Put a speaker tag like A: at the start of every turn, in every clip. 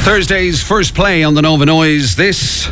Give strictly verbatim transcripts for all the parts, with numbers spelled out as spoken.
A: Thursday's first play on the Nova Noise. This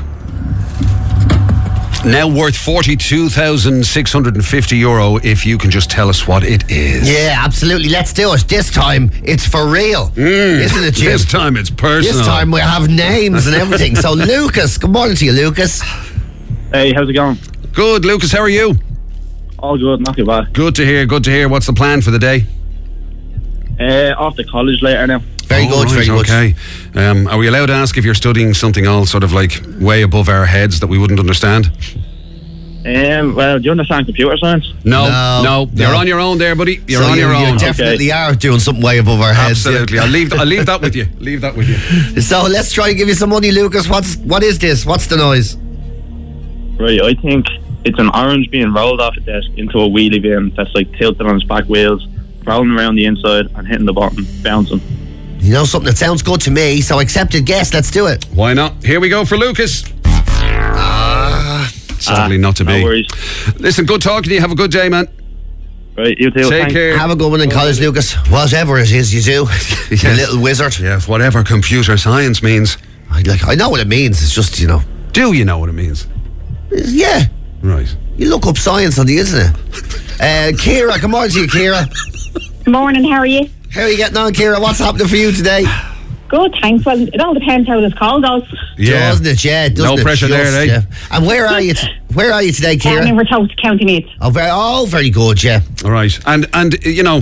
A: now worth forty-two thousand six hundred fifty euro if you can just tell us what it is.
B: Yeah, absolutely. Let's do it. This time, it's for real.
A: Mm,
B: Isn't it, Jim?
A: This time it's personal.
B: This time we have names and everything. So, Lucas, good morning to you, Lucas.
C: Hey, how's it going?
A: Good, Lucas, how are you?
C: All good, not too bad.
A: Good to hear, good to hear. What's the plan for the day?
C: Uh, off to college later now.
B: Very
A: Oh,
B: good,
A: right,
B: very good.
A: Okay. Um, are we allowed to ask if you're studying something all sort of like way above our heads that we wouldn't understand?
C: Um, well, do you understand computer science?
A: No,
B: No,
A: no.
B: no.
A: You're on your own there, buddy. You're
B: So
A: on
B: you,
A: your
B: you
A: own.
B: definitely are doing something way above our heads.
A: Absolutely. I'll leave. I'll leave that with you. Leave that with you.
B: So let's try and give you some money, Lucas. What's what is this? What's the noise?
C: Right, I think it's an orange being rolled off a desk into a wheelie bin that's like tilted on its back wheels, rolling around the inside and hitting the bottom, bouncing.
B: You know something that sounds good to me. So accepted guess. Let's do it.
A: Why not? Here we go for Lucas.
B: Ah,
A: Sadly,
C: Ah,
A: not to
C: no
A: be.
C: worries.
A: Listen, good talking to you. Have a good day, man.
C: Right, you too.
A: Take
C: thanks.
A: care.
B: have a good one in college, Lucas. Whatever it is you do, you
A: Yes.
B: little wizard.
A: Yeah, whatever computer science means.
B: I like. I know what it means. It's just you know.
A: Do you know what it means?
B: Yeah.
A: Right.
B: You look up science on the internet. Uh, Kira, come on to you, Kira.
D: Morning, how are you?
B: How are you getting on, Kira? What's happening for you today?
D: Good, thanks. Well, it all depends how this call goes.
A: Yeah.
B: Doesn't it? Yeah. Doesn't
A: No
B: it
A: pressure
B: just,
A: there, eh?
B: Yeah. And where are you? T- where are you today,
D: I'm in
B: Kira?
D: Rotose, County Meath.
B: Oh, very, oh, very good. Yeah.
A: All right. And and you know.